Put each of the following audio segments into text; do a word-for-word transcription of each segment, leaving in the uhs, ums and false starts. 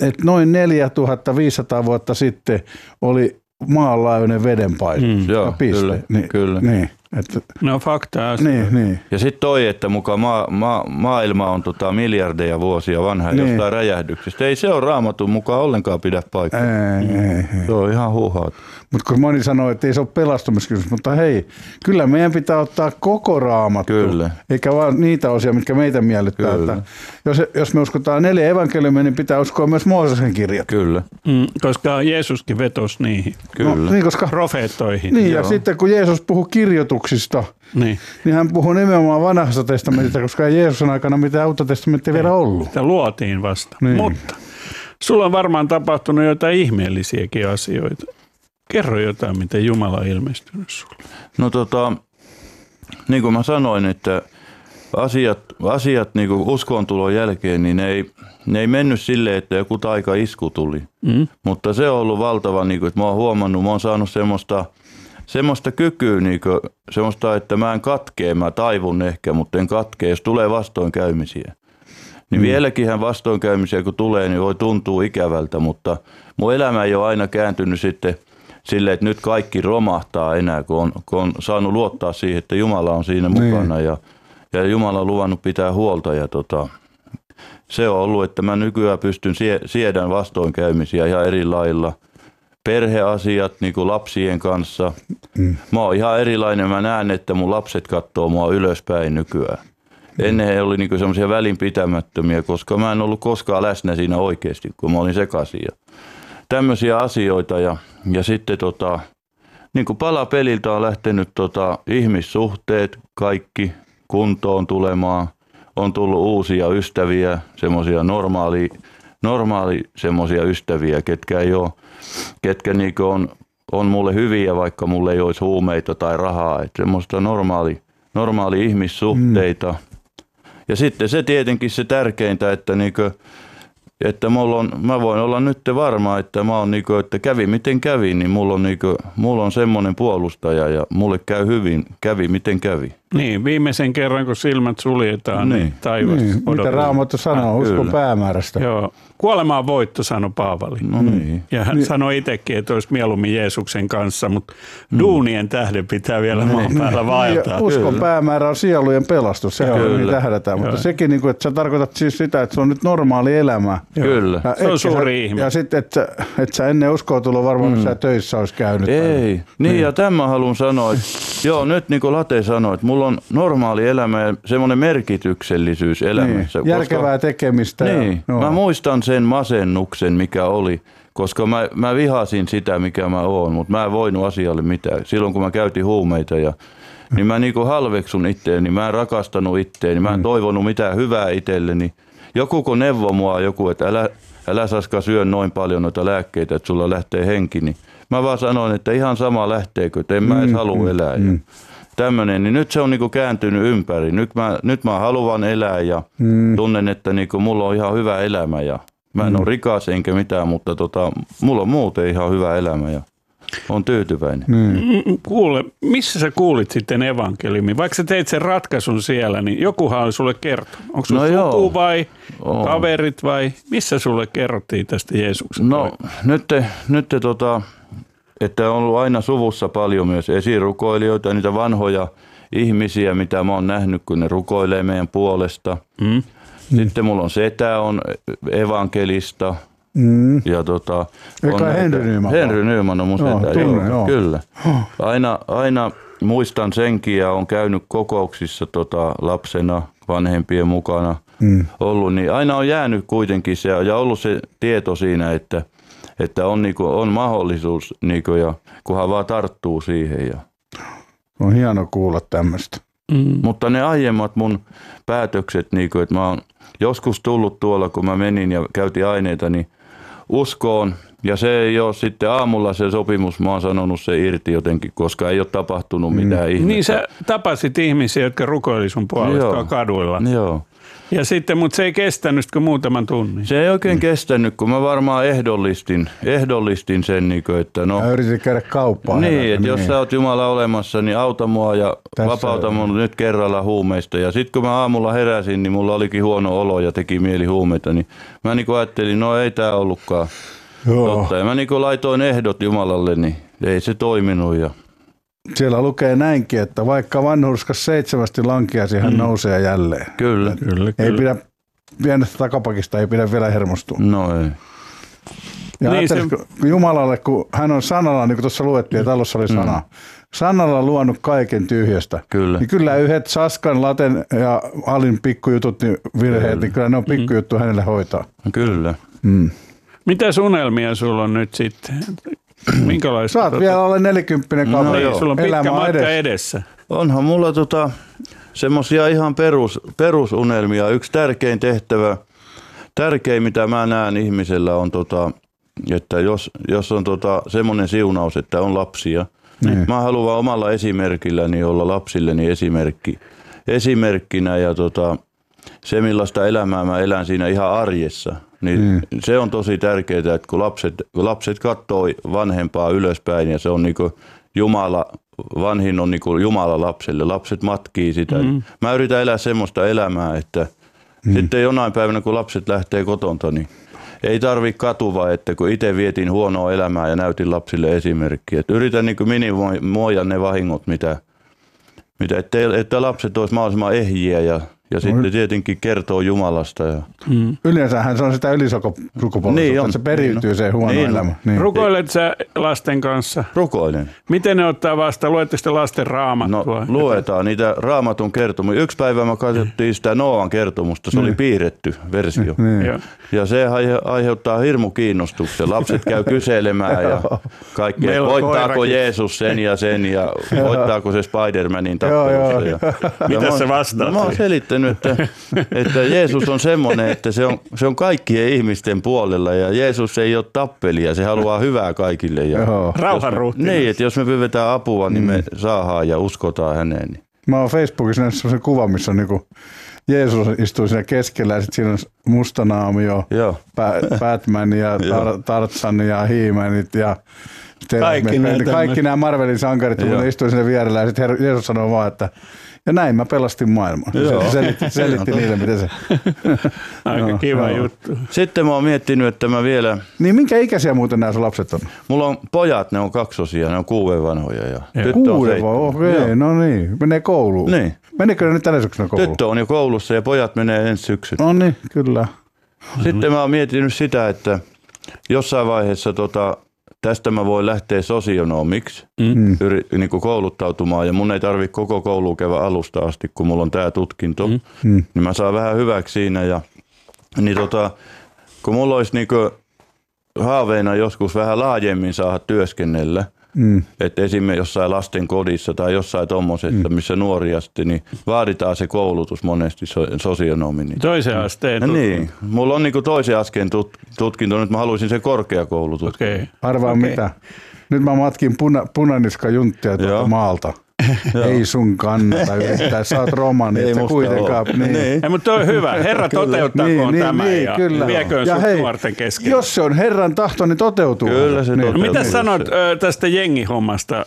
että noin neljätuhattaviisisataa vuotta sitten oli maanlaajuinen vedenpaine. Mm. Joo, piste. kyllä. Niin, kyllä. Niin, että, no faktaa. Niin, niin. Ja sitten toi, että muka ma- ma- maailma on tota miljardeja vuosia vanha niin. jostain räjähdyksestä. Ei se ole Raamatun mukaan ollenkaan pidä paikkaa. Ei, ei, ei. Se on ihan huuhaat. Mutta kun moni sanoo, että ei se ole pelastumiskysymys, mutta hei, kyllä meidän pitää ottaa koko Raamattu, kyllä. eikä vaan niitä osia, mitkä meitä miellyttää. Että jos, jos me uskotaan neljä evankeliumia, niin pitää uskoa myös Mooseksen kirjat. Kyllä. Mm, koska Jeesuskin vetosi niihin. Kyllä. No, niin, koska, profeettoihin. Niin, ja Joo. sitten kun Jeesus puhui kirjoituksista, niin, niin hän puhui nimenomaan vanhasta testamentista, koska ei Jeesuksen aikana mitään uutta testamenttia vielä ollut. Sitä luotiin vasta. Niin. Mutta sulla on varmaan tapahtunut jotain ihmeellisiäkin asioita. Kerro jotain, miten Jumala on ilmestynyt sulle. No tota, niin kuin mä sanoin, että asiat, asiat niin kuin uskontulon jälkeen, niin ne ei, ne ei mennyt silleen, että joku taikaisku tuli. Mm. Mutta se on ollut valtava, niin kuin, että mä oon huomannut, mä oon saanut semmoista, semmoista kykyä, niin kuin, semmoista, että mä en katkee, mä taivun ehkä, mutta en katkee, jos tulee vastoinkäymisiä. Niin mm. vieläkinhän vastoinkäymisiä kun tulee, niin voi tuntua ikävältä, mutta mun elämä ei ole aina kääntynyt sitten silleen, että nyt kaikki romahtaa enää, kun on, kun on saanut luottaa siihen, että Jumala on siinä mukana ja, ja Jumala on luvannut pitää huolta. Ja tota, se on ollut, että mä nykyään pystyn sie, siedän vastoinkäymisiä ihan eri lailla. Perheasiat niin kuin lapsien kanssa. Mm. Mä oon ihan erilainen. Mä näen, että mun lapset katsoo mua ylöspäin nykyään. Ennen he oli niinku semmoisia välinpitämättömiä, koska mä en ollut koskaan läsnä siinä oikeasti, kun mä olin sekaisin. Tämmöisiä asioita ja, ja sitten tota, niin kuin palapeliltä on lähtenyt tota, ihmissuhteet kaikki kuntoon tulemaan. On tullut uusia ystäviä, semmoisia normaali, normaali semmoisia ystäviä, ketkä ei ole, ketkä niinku on, on mulle hyviä, vaikka mulle ei olisi huumeita tai rahaa. Että semmoista normaali, normaali ihmissuhteita. Mm. Ja sitten se tietenkin se tärkeintä, että, niinku, että mulla on, mä voin olla nyt varma, että, mä oon niinku, että kävi miten kävi, niin mulla on, niinku, mulla on semmoinen puolustaja ja mulle käy hyvin, kävi miten kävi. Niin, viimeisen kerran kun silmät suljetaan, niin, niin taivas niin, mitä Raamattu sanoo, uskon päämäärästä. Joo. Kuolema on voitto, sanoi Paavali. No niin. Ja hän niin. sanoi itsekin, että olisi mieluummin Jeesuksen kanssa, mutta mm. duunien tähden pitää vielä maan niin. päällä vaeltaa. Uskon Kyllä. päämäärä on sielujen pelastus, se on niin tähdätään. Mutta sekin, niin kuin, että sä tarkoitat siis sitä, että se on nyt normaali elämä. Kyllä. Ja se on suuri sä, ihme. Ja sitten, että, että sä ennen uskoa tullut varmaan, mm. sä töissä olisi käynyt. Ei. Niin, niin, ja tämän haluan sanoa, että joo, nyt niin kuin Late sanoi, että mulla on normaali elämä ja semmoinen merkityksellisyys elämässä. Niin. Järkevää koska, tekemistä. Niin. Ja, mä muistan sen masennuksen, mikä oli, koska mä, mä vihasin sitä, mikä mä oon, mutta mä en voinut asialle mitään. Silloin kun mä käytin huumeita, ja, niin mä niinku halveksun itteeni, mä en rakastanut itteeni, mä en toivonut mitään hyvää itselleni. Joku kun neuvoi mua joku, että älä, älä Saska syö noin paljon noita lääkkeitä, että sulla lähtee henki, niin mä vaan sanoin, että ihan sama lähteekö, että en mä edes halua elää. Mm. Tämmönen, niin nyt se on niinku kääntynyt ympäri. Nyt mä, nyt mä haluan elää ja mm. tunnen, että niinku mulla on ihan hyvä elämä ja mä en mm. ole rikas enkä mitään, mutta tota, mulla on muuten ihan hyvä elämä ja on tyytyväinen. Mm. Kuule, missä sä kuulit sitten evankeliumin? Vaikka sä teit sen ratkaisun siellä, niin jokuhan oli sulle kertonut. Onko sulla no suku vai on. kaverit vai missä sulle kerrottiin tästä Jeesuksen? No nyt, te, nyt te, tota, että on ollut aina suvussa paljon myös esirukoilijoita, niitä vanhoja ihmisiä, mitä mä oon nähnyt, kun ne rukoilee meidän puolesta. Mm. Sitten mulla on setä, on evankelista. Mm. Ja tota, Eikä Henry Nyman. Henry Nyman on mun joo, setä. Tunne, joo. Kyllä. Aina, aina muistan senkin ja on käynyt kokouksissa tota, lapsena vanhempien mukana mm. ollut. Niin aina on jäänyt kuitenkin se ja ollut se tieto siinä, että, että on, niinku, on mahdollisuus, niinku, ja kunhan vaan tarttuu siihen. Ja. On hieno kuulla tämmöistä. Mm. Mutta ne aiemmat mun päätökset, niinku, että mä oon joskus tullut tuolla, kun mä menin ja käytin aineita, niin uskoon. Ja se ei ole sitten aamulla se sopimus, mä oon sanonut se irti jotenkin, koska ei ole tapahtunut mitään mm. ihmettä. Niin sä tapasit ihmisiä, jotka rukoili sun puolestaan kaduilla. Joo. Ja sitten, mutta se ei kestänyt kuin muutaman tunnin. Se ei oikein mm. kestänyt, kun mä varmaan ehdollistin, ehdollistin sen, niin kuin, että no... Mä yritin käydä kauppaan. Niin, herätä, että niin. Jos sä oot Jumala olemassa, niin auta mua ja tässä vapauta mun nyt kerralla huumeista. Ja sitten kun mä aamulla heräsin, niin mulla olikin huono olo ja teki mieli huumeita, niin mä niin kuin ajattelin, no ei tää ollutkaan totta. Ja mä niin kuin laitoin ehdot Jumalalle, niin ei se toiminut. Ja... Siellä lukee näinkin, että vaikka vanhurskas seitsemästi lankeasi, hän mm. nousee jälleen. Kyllä. kyllä, ei kyllä. Pidä, pienestä takapakista ei pidä vielä hermostua. No ei. Ja niin se... Jumalalle, kun hän on sanalla, niin kuin tuossa luettiin, että alussa oli sana, mm. sanalla luonut kaiken tyhjästä. Kyllä. Niin kyllä yhdet Saskan, Laten ja Alin pikkujutut, niin virheet, kyllä. niin kyllä ne on pikkujuttu mm. hänelle hoitaa. Kyllä. Mm. Mitäs unelmia sulla on nyt sitten? Minkälaista? Sä oot tota... vielä alle nelikymppinen kaveri. No, sulla on pitkä matka edessä. edessä. Onhan mulla tota, semmosia ihan perus, perusunelmia. Yksi tärkein tehtävä, tärkein mitä mä näen ihmisellä on, tota, että jos, jos on tota, semmoinen siunaus, että on lapsia. Niin. Mä haluan omalla esimerkilläni olla lapsilleni esimerkki, esimerkkinä ja tota, se millaista elämää mä elän siinä ihan arjessa. Niin mm. Se on tosi tärkeää, että kun lapset, kun lapset katsoo vanhempaa ylöspäin ja se on niin kuin Jumala, vanhin on niin kuin Jumala lapselle, lapset matkii sitä. Mm. Mä yritän elää semmoista elämää, että mm. sitten jonain päivänä kun lapset lähtee kotonta, niin ei tarvitse katua, että kun itse vietin huonoa elämää ja näytin lapsille esimerkkiä. Että yritän niin kuin minimoida ne vahingot, mitä, mitä että, että lapset olisi mahdollisimman ehjiä ja Ja sitten tietenkin kertoo Jumalasta. Ja... Mm. Yleensähän se on sitä ylisukupolvisuutta, niin että se periytyy niin, se huono niin, elämä. Niin. Rukoilet sä lasten kanssa? Rukoilen. Miten ne ottaa vastaan? Luette sitten lasten raamattua? No luetaan niitä raamatun kertomuksia. Yksi päivä me katsottiin sitä Noan kertomusta. Se niin. oli piirretty versio. Niin. Ja se aiheuttaa hirmu kiinnostuksen. Lapset käy kyselemään ja kaikkea. Voittaako Jeesus sen ja sen ja voittaako se Spider-Manin tappelusta. Ja... Mitä se vastaa? No, Että, että Jeesus on semmoinen, että se on, se on kaikkien ihmisten puolella ja Jeesus ei ole tappelija, se haluaa hyvää kaikille. Ja rauhanruhtinas. Niin, että jos me pyydetään apua, niin me saadaan ja uskotaan häneen. Niin. Mä oon Facebookissa nähnyt semmoisen kuvan, missä on niinku Jeesus istuu siinä keskellä ja sitten siinä on Mustanaamio, Batman ja tar- Tarzan ja He-Manit ja kaikki, kaikki nämä Marvelin sankarit, kun ne istuu siinä vierellä ja sitten Jeesus sanoo vaan, että ja näin mä pelastin maailman. Se selitti, selitti niille, miten se... Aika no, kiva no. juttu. Sitten mä oon miettinyt, että mä vielä... Niin minkä ikäisiä muuten nämä sun lapset on? Mulla on pojat, ne on kaksosia, ne on kuuden vanhoja. Ja ja. Kuuden vai? Okei, okay, no niin. Menee kouluun. Niin. Menikö ne nyt tänä syksynä kouluun? Tyttö on jo koulussa ja pojat menee ensi syksynä. No niin, kyllä. Sitten mä oon miettinyt sitä, että jossain vaiheessa tota... Tästä mä voin lähteä sosionomiksi, mm. yri, niin kuin kouluttautumaan ja mun ei tarvitse koko koulua käydä alusta asti, kun mulla on tää tutkinto. Mm. Niin mä saan vähän hyväksi siinä ja niin tota, kun mulla olisi niin kuin haaveena joskus vähän laajemmin saada työskennellä, mm. että esimerkiksi jossain lasten kodissa tai jossain tommosessa, mm. missä nuoria sitten, niin vaaditaan se koulutus monesti sosionomi. Niin. Toisen asteen tutkinto. Niin, mulla on niin kuin toisen asteen tutkinto, nyt mä haluaisin sen korkeakoulutus. Okay. Arvaa okay. mitä. Nyt mä matkin puna, punaniskajunttia tuolta maalta. Ei sun kannata yrittää, sä oot romani, että kuitenkaan. Niin. Niin. Ei, mutta toi on hyvä. Herra toteuttakoon niin, tämän niin, ja kyllä. vieköön ja sut hei, nuorten kesken. Jos se on Herran tahto, niin toteutuu. Kyllä se niin. toteutuu. Mitä sanot ö, tästä jengihommasta?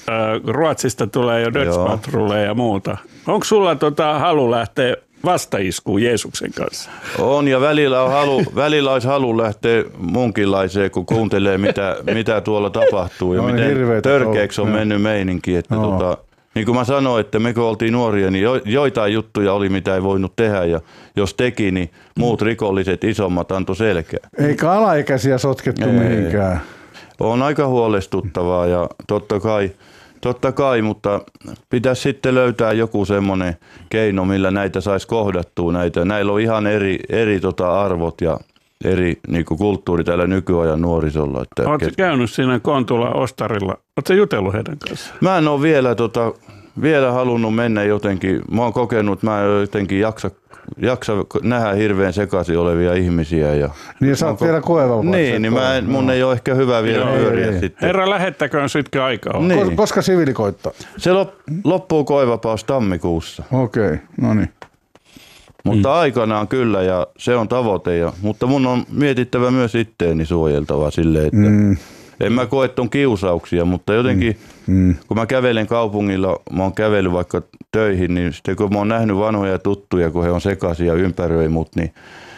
Ruotsista tulee jo dödspatrulleja ja muuta. Onko sulla tota halu lähteä vastaiskuun Jeesuksen kanssa? On ja välillä, on halu, välillä olisi halu lähteä munkinlaiseen, kun kuuntelee mitä, mitä tuolla tapahtuu ja no, miten törkeäksi on mennyt meininki. Että no. tota, niin kuin mä sanoin, että me kun oltiin nuoria, niin jo, joitain juttuja oli mitä ei voinut tehdä ja jos teki, niin muut rikolliset isommat antoi selkeä. Eikä alaikäisiä sotkettu ei. mihinkään. On aika huolestuttavaa ja totta kai, totta kai, mutta pitäisi sitten löytää joku semmoinen keino, millä näitä saisi kohdattua. Näitä. Näillä on ihan eri, eri tota arvot ja eri niin kuin kulttuuri täällä nykyajan nuorisolla. Oletko kes... käynyt siinä Kontula Ostarilla? Oletko jutellut heidän kanssaan? Mä en ole vielä, tota, vielä halunnut mennä jotenkin. Mä oon kokenut, että mä en jotenkin jaksa jaksa nähdä hirveän sekaisin olevia ihmisiä. Ja niin sä oot vielä koevapaassa. Niin, niin mä en, mun ei ole ehkä hyvä vielä pyöriä sitten. Herra, lähettäköön sitkin aikaa. Niin. Koska siviili koittaa? Se loppuu koevapaus tammikuussa. Okei, okay, no niin. Mutta mm. aikanaan kyllä ja se on tavoite. Ja, mutta mun on mietittävä myös itteeni suojeltava silleen, että mm. en mä koe ton kiusauksia, mutta jotenkin mm. kun mä kävelen kaupungilla, mä oon kävellyt vaikka töihin, niin sitten kun mä oon nähnyt vanhoja tuttuja, kun he on sekaisin ja ympäröi mut, niin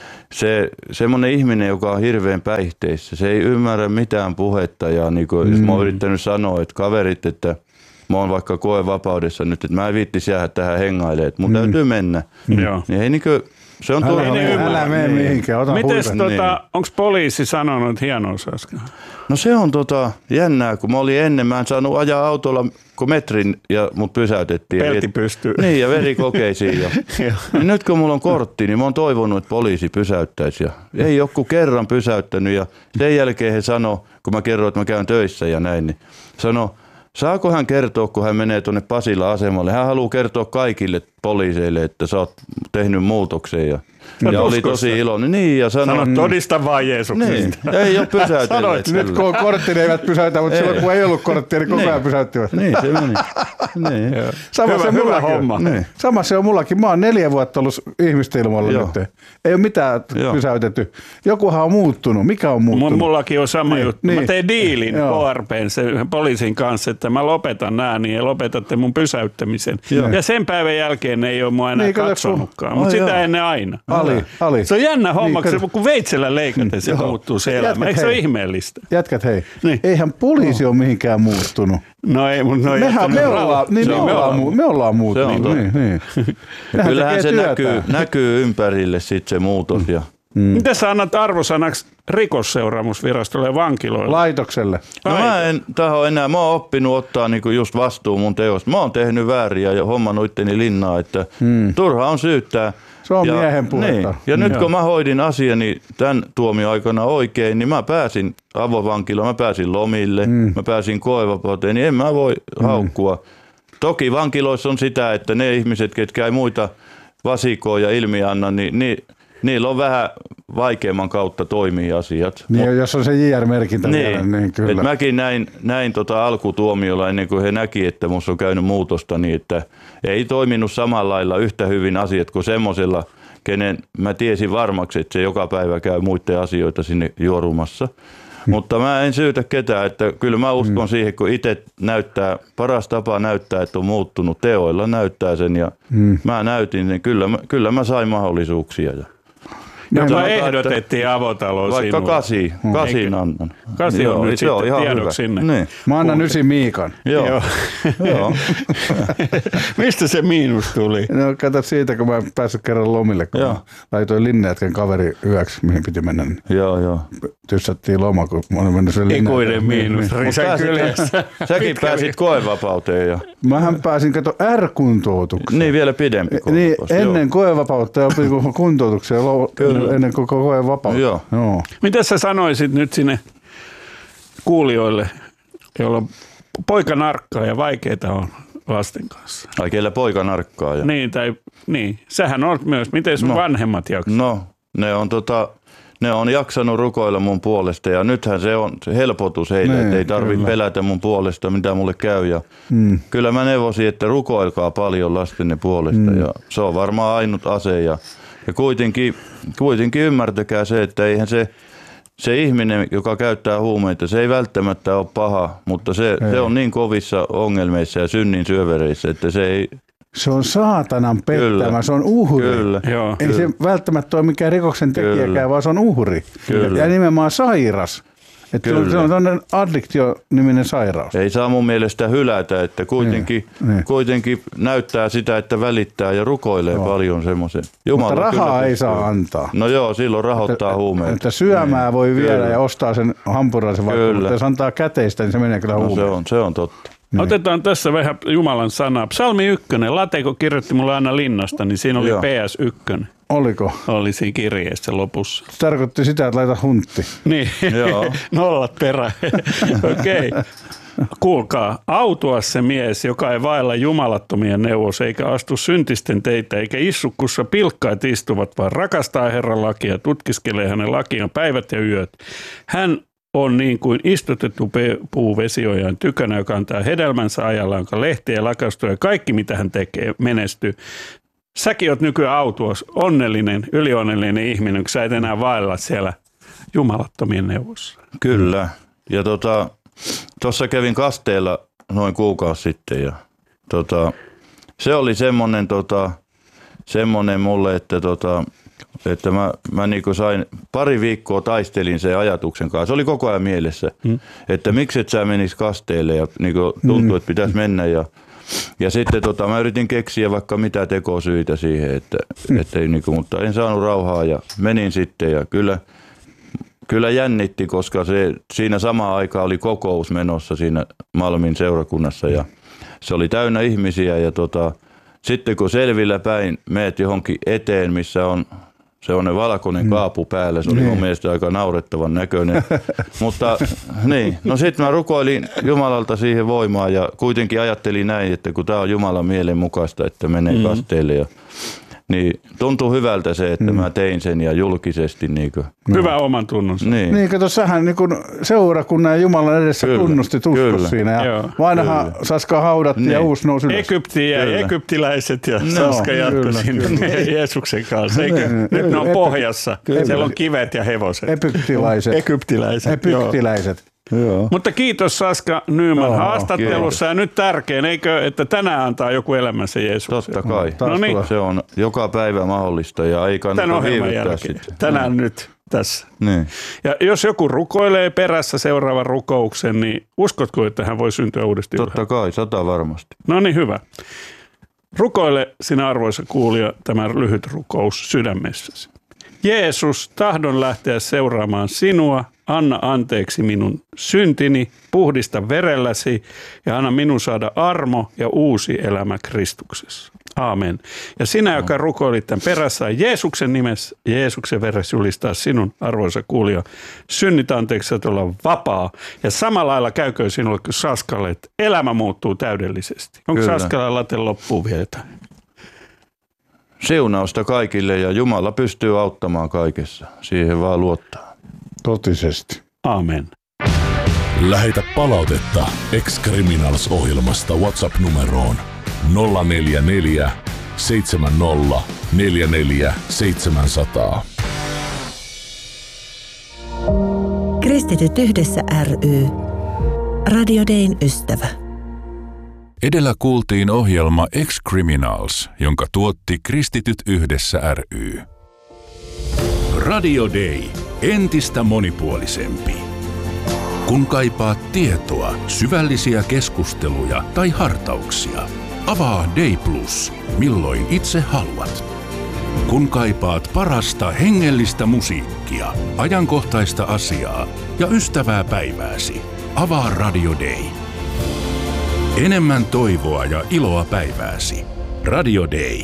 se semmoinen ihminen, joka on hirveän päihteissä, se ei ymmärrä mitään puhetta ja niin kuin, mm. jos mä oon yrittänyt sanoa, että kaverit, että mä oon vaikka koevapaudessa nyt, että mä en viittisi jäädä tähän hengailemaan, että mun mm. täytyy mennä. Mm. Niin ei niinkö, se on turha. Älä, älä mene mihinkään, ota Mites tota, niin. onko poliisi sanonut hieno-osaiskaan? No se on tota jännää, kun mä olin ennen, mä en saanut ajaa autolla kun metrin ja mut pysäytettiin. Pelti pystyy. Niin ja verikokeisiin. Ja, niin nyt kun mulla on kortti, niin mä oon toivonut, että poliisi pysäyttäisi. Ja ei joku kerran pysäyttänyt ja sen jälkeen he sanoi, kun mä kerroin, että mä käyn töissä ja näin, niin sanoi, saako hän kertoa, kun hän menee tuonne Pasila-asemalle? Hän haluaa kertoa kaikille poliiseille, että sä oot tehnyt muutoksen. Ja, no, ja oli tosi iloinen. Niin, ja sanoi, Sano todista vaan Jeesuksesta. Niin, ei ole pysäytelleet. Nyt kun on kortti, niin eivät pysäytä, mutta ei. silloin kun ei ollut korttia, niin koko ajan pysäyttivät. Niin, se meni. Niin. Sama hyvä, se hyvä homma. Niin. Sama se on mullakin. Mä oon neljä vuotta ollut ihmisten ilmoilla nyt. Ei ole mitään Joo. pysäytetty. Jokuhan on muuttunut. Mikä on muuttunut? Mullakin on sama niin, juttu. Niin. Mä tein diilin Joo. K R P:n sen poliisin kanssa, että mä lopetan nää niin ja lopetatte mun pysäyttämisen. Joo. Ja sen päivän jälkeen ei ole mua enää niin, katsonutkaan, mutta sitä joo. ennen aina. Ali, Ali. Se on jännä homma, niin, kun veitsellä leikaten se muuttuu se elämä. Eikö se ole ihmeellistä? Jätkät hei, niin. eihän poliisi ole mihinkään muuttunut. No ei, mutta no Mehän me ollaan, niin me, ollaan, me, ollaan, me ollaan muuttunut. Niin, niin. Kyllähän se näkyy, näkyy ympärille sitten se muutos. Ja Mm. Miten sä annat arvosanaksi rikosseuraamusvirastolle ja vankiloille? Laitokselle. No mä en taho enää. Mä oon oppinut ottaa niinku just vastuun mun teosta. Mä oon tehnyt vääriä ja hommannut itteni linnaa, että mm. turha on syyttää. Se on ja, miehen puhetta. Niin. Ja mm. nyt kun mä hoidin asiani tämän tuomioaikana oikein, niin mä pääsin avovankilaan, mä pääsin lomille, mm. mä pääsin koevapauteen, niin en mä voi mm. haukkua. Toki vankiloissa on sitä, että ne ihmiset, ketkä ei muita vasikoja ja ilmianna, niin, niin niillä on vähän vaikeamman kautta toimii asiat. Niin, Mut, jos on se J R-merkintä niin, vielä, niin kyllä. Et mäkin näin, näin tota alkutuomiolla ennen kuin he näki, että minussa on käynyt muutosta, niin että ei toiminut samalla lailla yhtä hyvin asiat kuin semmoisella, kenen mä tiesin varmaksi, että se joka päivä käy muiden asioita sinne juorumassa. Hmm. Mutta mä en syytä ketään, että kyllä mä uskon hmm. siihen, kun itse näyttää, paras tapa näyttää, että on muuttunut teoilla, näyttää sen ja hmm. mä näytin, niin kyllä mä, kyllä mä sain mahdollisuuksia. Jopa ehdotettiin avotaloa vaikka sinulle. kasi, kasin annan. Kasi on nyt sitten tiedoksi sinne. Niin. Mä annan ysi Miikan. Joo. Joo. Joo. Mistä se miinus tuli? No kato siitä, kun mä en päässyt kerran lomille, kun joo. laitoin Linnejätkän kaveri yöksi, mihin piti mennä. Niin joo, joo. Tyssättiin loma, kun mä olin mennyt sen Linnejätkän. Ikuinen miinus. Risan kylässä. Säkin pääsit koevapauteen. Ja mähän pääsin, kato, R-kuntoutukseen. Niin, vielä pidempi koevapaus. Niin, ennen koevapautta ja opin kuntoutuksia ennen koko koevapautta. Joo. Joo. Mitä sä sanoisit nyt sinne kuulijoille, joilla on poika narkkaa ja vaikeita on lasten kanssa? Ai keillä poika narkkaa? Ja niin, tai niin. Sähän olet myös. Miten sun no. vanhemmat jaksaa? No, ne on tota... Ne on jaksanut rukoilla mun puolesta ja nythän se on se helpotus heille, niin, että ei tarvitse pelätä mun puolesta, mitä mulle käy. Ja mm. kyllä mä neuvosin, että rukoilkaa paljon lastenne puolesta mm. ja se on varmaan ainut ase. Ja, ja kuitenkin, kuitenkin ymmärtäkää se, että eihän se, se ihminen, joka käyttää huumeita, se ei välttämättä ole paha, mutta se, se on niin kovissa ongelmissa ja synnin syövereissä, että se ei... Se on saatanan pettämä, kyllä. Se on uhri. Kyllä. Joo. Ei kyllä. se välttämättä ole mikään rikoksen tekijäkään, kyllä. vaan se on uhri. Kyllä. Ja nimenomaan sairas. Että se on tämmöinen addiktio-niminen sairaus. Ei saa mun mielestä hylätä, että kuitenkin, niin. kuitenkin näyttää sitä, että välittää ja rukoilee no. paljon semmoisen. Mutta rahaa ei saa antaa. No joo, silloin rahoittaa että, huumeita. Että syömää niin. voi viedä kyllä. ja ostaa sen hampurilaisen vaikka, mutta jos antaa käteistä, niin se menee kyllä huumeita. No se on, se on totta. Niin. Otetaan tässä vähän Jumalan sanaa. Psalmi ykkönen. Lateko kirjoitti mulle aina linnasta, niin siinä oli Joo. P S yksi. Oliko? Oli siinä kirjeessä lopussa. Se tarkoitti sitä, että laita huntti. Niin, nollat perään. Okei. Okay. Kuulkaa, autua se mies, joka ei vailla jumalattomien neuvos, eikä astu syntisten teitä, eikä istu, kussa pilkkaat istuvat, vaan rakastaa Herran lakia, tutkiskelee hänen lakiaan päivät ja yöt. Hän on niin kuin istutettu puu vesiojan tykönä, joka antaa hedelmänsä ajallaan, jonka lehtiä lakastuu ja kaikki, mitä hän tekee, menestyy. säkin oot nykyään autuas, onnellinen, ylionnellinen ihminen, kun sä et enää vailla siellä jumalattomien neuvossa. Kyllä. Ja tuossa tota, kävin Kasteella noin kuukausi sitten ja tota, se oli semmoinen, tota, semmoinen mulle, että, tota, että mä, mä niinku sain pari viikkoa taistelin sen ajatuksen kanssa. Se oli koko ajan mielessä, hmm. että miksi et sä menis Kasteelle ja niinku tuntuu, että pitäisi mennä ja Ja sitten tota, mä yritin keksiä vaikka mitä tekosyitä siihen, että, ettei, niinku, mutta en saanut rauhaa ja menin sitten ja kyllä, kyllä jännitti, koska se, siinä samaan aikaan oli kokous menossa siinä Malmin seurakunnassa ja se oli täynnä ihmisiä ja tota, sitten kun selvillä päin meet johonkin eteen, missä on se on ne valkoinen kaapu päällä, se oli mun mielestä aika naurettavan näköinen. Mutta niin, no sitten mä rukoilin Jumalalta siihen voimaa ja kuitenkin ajattelin näin, että kun tää on Jumalan mielen mukaista, että menee mm. Kasteelle ja niin tuntuu hyvältä se, että mm. mä tein sen ja julkisesti. Niin kuin. Hyvä oman tunnus. Niin, niin kato, sähän niin kuin seurakunnan ja Jumalan edessä kyllä, tunnustit uskos siinä. Ja joo, vanha kyllä. Saska haudattiin niin. ja uusi nousi ylös. Egypti ja kyllä. Egyptiläiset ja no, Saska jatkoi sinne Jeesuksen kanssa. Eikö? Nyt ne, ne on pohjassa. Kyllä. Siellä on kivet ja hevoset. Egyptiläiset. Egyptiläiset. Egyptiläiset. Joo. Mutta kiitos Saska Nyman haastattelussa ja nyt tärkein, eikö, että tänään antaa joku elämänsä Jeesukseen? Totta kai. No niin. Se on joka päivä mahdollista ja ei kannata viivyttää sitä. Tänään no. nyt tässä. Niin. Ja jos joku rukoilee perässä seuraavan rukouksen, niin uskotko, että hän voi syntyä uudestaan? Totta kai, sata varmasti. No niin, hyvä. Rukoile sinä arvoisa kuulija tämä lyhyt rukous sydämessäsi. Jeesus, tahdon lähteä seuraamaan sinua, anna anteeksi minun syntini, puhdista verelläsi ja anna minun saada armo ja uusi elämä Kristuksessa. Aamen. Ja sinä, joka rukoilit tämän perässä, Jeesuksen nimessä, Jeesuksen veressä julistaa sinun, arvoisa kuulija, synnit anteeksi, että olla vapaa. Ja samalla lailla käykö sinulle kuin Saskalle, että elämä muuttuu täydellisesti. Onko Saskalla late loppuun vielä jotain? Siunausta kaikille ja Jumala pystyy auttamaan kaikessa. Siihen vaan luottaa. Totisesti. Aamen. Lähetä palautetta Ex-Criminals-ohjelmasta WhatsApp-numeroon nolla neljä neljä seitsemän nolla neljä neljä seitsemän nolla nolla. Kristityt yhdessä ry. Radio Dayn ystävä. Edellä kuultiin ohjelma Ex-Criminals, jonka tuotti Kristityt yhdessä ry. Radio Day. Entistä monipuolisempi. Kun kaipaat tietoa, syvällisiä keskusteluja tai hartauksia, avaa Day Plus, milloin itse haluat. Kun kaipaat parasta hengellistä musiikkia, ajankohtaista asiaa ja ystävää päivääsi, avaa Radio Day. Enemmän toivoa ja iloa päivääsi. Radio Day.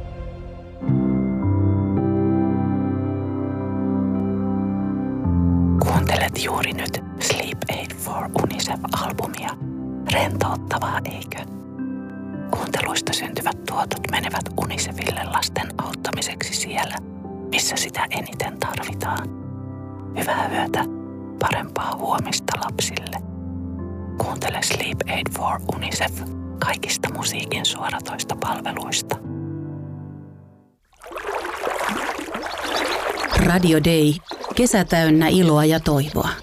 Kuuntelet juuri nyt Sleep Aid for UNICEF-albumia. Rentouttavaa, eikö? Kuunteluista syntyvät tuotot menevät UNICEFille lasten auttamiseksi siellä, missä sitä eniten tarvitaan. Hyvää yötä, parempaa huomista lapsille. Kuuntele Sleep Aid for UNICEF kaikista musiikin suoratoista palveluista. Radio Day. Kesä täynnä iloa ja toivoa.